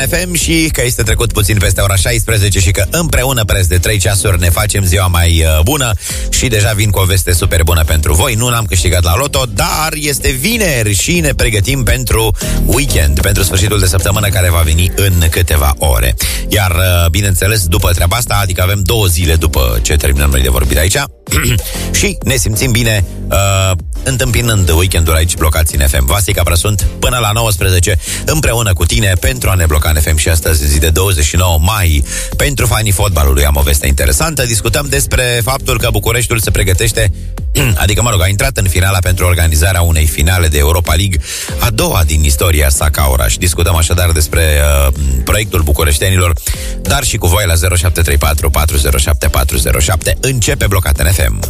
FM și că este trecut puțin peste ora 16 și că împreună preț de 3 ceasuri ne facem ziua mai bună și deja vin cu o veste super bună pentru voi. Nu l-am câștigat la loto, dar este vineri și ne pregătim pentru weekend, pentru sfârșitul de săptămână care va veni în câteva ore. Iar, bineînțeles, după treaba asta, adică avem 2 zile după ce terminăm noi de vorbit aici și ne simțim bine întâmpinând weekendul aici blocați în FM. Vastica Prăsunt până la 19 împreună cu tine pentru a ne bloca în FM și astăzi, zi de 29 mai, pentru fanii fotbalului. Am o veste interesantă. Discutăm despre faptul că Bucureștiul se pregătește, adică, mă rog, a intrat în finala pentru organizarea unei finale de Europa League, a doua din istoria sa ca oraș. Discutăm așadar despre proiectul bucureștenilor, dar și cu voi la 0734 407 407. Începe blocat în FM.